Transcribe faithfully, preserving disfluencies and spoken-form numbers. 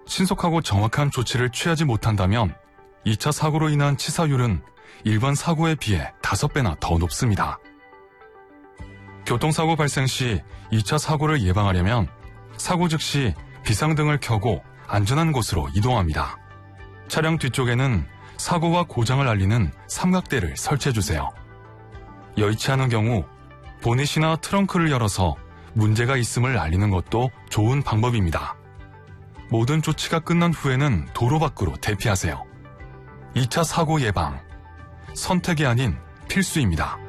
신속하고 정확한 조치를 취하지 못한다면 이 차 사고로 인한 치사율은 일반 사고에 비해 다섯 배나 더 높습니다. 교통사고 발생 시 이 차 사고를 예방하려면 사고 즉시 비상등을 켜고 안전한 곳으로 이동합니다. 차량 뒤쪽에는 사고와 고장을 알리는 삼각대를 설치해주세요. 여의치 않은 경우 보닛이나 트렁크를 열어서 문제가 있음을 알리는 것도 좋은 방법입니다. 모든 조치가 끝난 후에는 도로 밖으로 대피하세요. 이 차 사고 예방, 선택이 아닌 필수입니다.